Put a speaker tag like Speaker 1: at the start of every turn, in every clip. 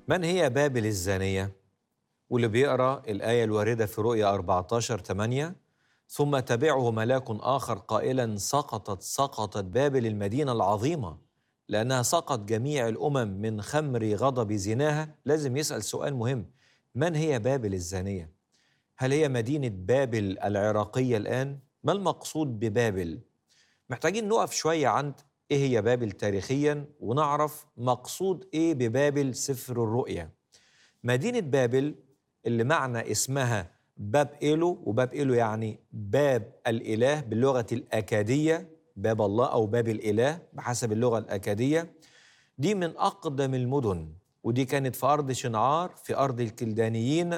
Speaker 1: من هي بابل الزانية؟ واللي بيقرأ الآية الواردة في رؤيا 14:8 ثم تبعه ملاك آخر قائلا سقطت بابل المدينة العظيمة لأنها سقط جميع الأمم من خمر غضب زناها. لازم يسأل سؤال مهم: من هي بابل الزانية؟ هل هي مدينة بابل العراقية الآن؟ ما المقصود ببابل؟ محتاجين نقف شوية عند إيه هي بابل تاريخياً ونعرف مقصود إيه ببابل سفر الرؤيا. مدينة بابل اللي معنى اسمها باب إيلو، وباب إيلو يعني باب الإله باللغة الأكادية، باب الله أو باب الإله بحسب اللغة الأكادية. دي من أقدم المدن، ودي كانت في أرض شنعار في أرض الكلدانيين،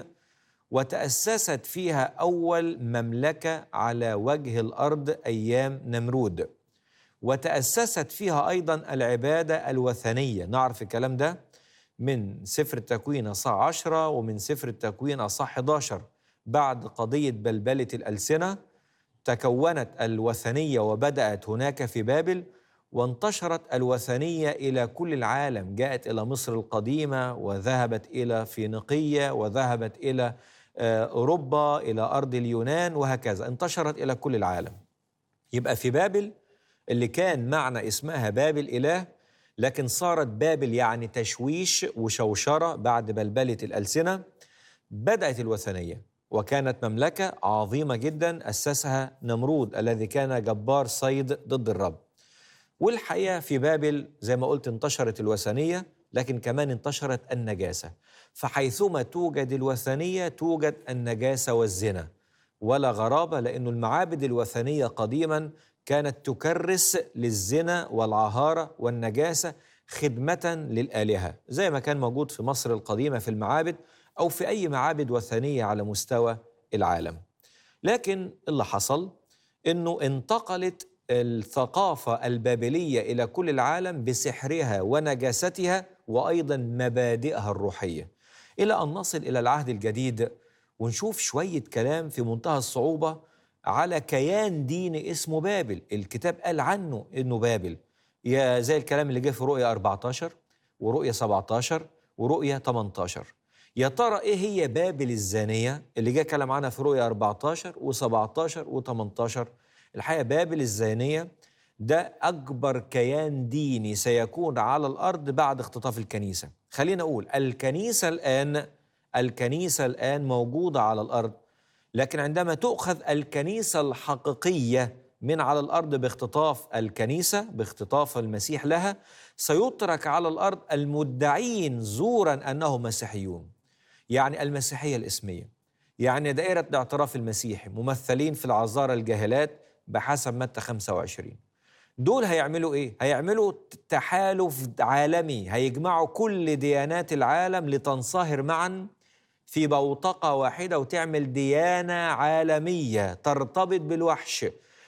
Speaker 1: وتأسست فيها أول مملكة على وجه الأرض أيام نمرود، وتأسست فيها أيضا العبادة الوثنية. نعرف الكلام ده من سفر التكوين أصحاح 10 ومن سفر التكوين أصحاح 11. بعد قضية بلبلة الألسنة تكونت الوثنية وبدأت هناك في بابل، وانتشرت الوثنية إلى كل العالم، جاءت إلى مصر القديمة وذهبت إلى فينيقية وذهبت إلى أوروبا إلى أرض اليونان، وهكذا انتشرت إلى كل العالم. يبقى في بابل اللي كان معنى اسمها بابل إله، لكن صارت بابل يعني تشويش وشوشرة بعد بلبلة الألسنة. بدأت الوثنية وكانت مملكة عظيمة جدا أسسها نمرود الذي كان جبار صيد ضد الرب. والحقيقة في بابل زي ما قلت انتشرت الوثنية، لكن كمان انتشرت النجاسة، فحيثما توجد الوثنية توجد النجاسة والزنا. ولا غرابة، لأن المعابد الوثنية قديما كانت تكرس للزنا والعهارة والنجاسة خدمة للآلهة، زي ما كان موجود في مصر القديمة في المعابد أو في أي معابد وثنية على مستوى العالم. لكن اللي حصل إنه انتقلت الثقافة البابلية إلى كل العالم بسحرها ونجاستها وأيضا مبادئها الروحية، إلى أن نصل إلى العهد الجديد ونشوف شوية كلام في منتهى الصعوبة على كيان ديني اسمه بابل. الكتاب قال عنه إنه بابل، يا زي الكلام اللي جه في رؤيا 14 ورؤيا 17 ورؤيا 18. يا ترى إيه هي بابل الزانية اللي جه كلام عنها في رؤيا 14 و17 و18؟ الحقيقة بابل الزانية ده أكبر كيان ديني سيكون على الأرض بعد اختطاف الكنيسة. خلينا أقول الكنيسة الآن موجودة على الأرض، لكن عندما تؤخذ الكنيسة الحقيقية من على الأرض باختطاف الكنيسة، باختطاف المسيح لها، سيترك على الأرض المدعين زورا أنهم مسيحيون، يعني المسيحية الإسمية، يعني دائرة الاعتراف المسيحي ممثلين في العذارى الجاهلات بحسب متى 25. دول هيعملوا إيه؟ هيعملوا تحالف عالمي، هيجمعوا كل ديانات العالم لتنصهر معا في بوتقة واحدة وتعمل ديانة عالمية ترتبط بالوحش،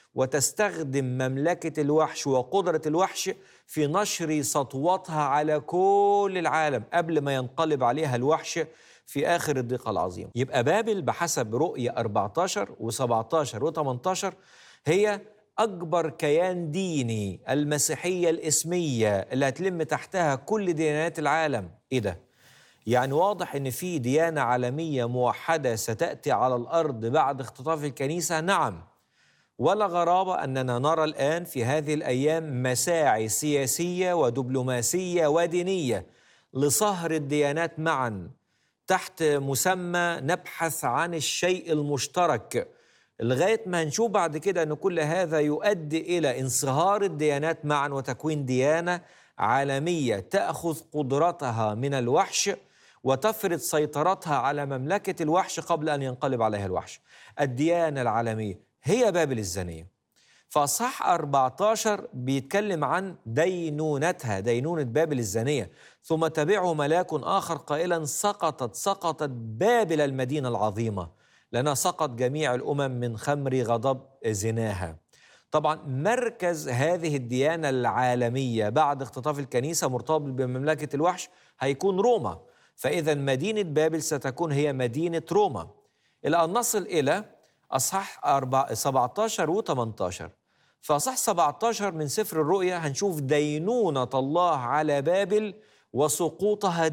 Speaker 1: وتستخدم مملكة الوحش وقدرة الوحش في نشر سطوتها على كل العالم قبل ما ينقلب عليها الوحش في آخر الضيقة العظيمة. يبقى بابل بحسب رؤية 14 و17 و18 هي أكبر كيان ديني، المسيحية الإسمية اللي هتلم تحتها كل ديانات العالم. إيه ده؟ يعني واضح إن في ديانة عالمية موحدة ستأتي على الأرض بعد اختطاف الكنيسة. نعم، ولا غرابة أننا نرى الآن في هذه الأيام مساعي سياسية ودبلوماسية ودينية لصهر الديانات معا تحت مسمى نبحث عن الشيء المشترك، لغاية ما هنشوف بعد كده أن كل هذا يؤدي إلى انصهار الديانات معا وتكوين ديانة عالمية تأخذ قدرتها من الوحش وتفرض سيطرتها على مملكة الوحش قبل أن ينقلب عليها الوحش. الديانة العالمية هي بابل الزانية. فأصحاح 14 بيتكلم عن دينونتها، دينونة بابل الزانية. ثم تبعه ملاك آخر قائلا سقطت بابل المدينة العظيمة لأنها سقط جميع الأمم من خمر غضب زناها. طبعا مركز هذه الديانة العالمية بعد اختطاف الكنيسة مرتبط بمملكة الوحش هيكون روما، فإذا مدينة بابل ستكون هي مدينة روما، إلى أن نصل إلى أصحاح 17 و18. فأصحاح 17 من سفر الرؤيا هنشوف دينونة الله على بابل وسقوطها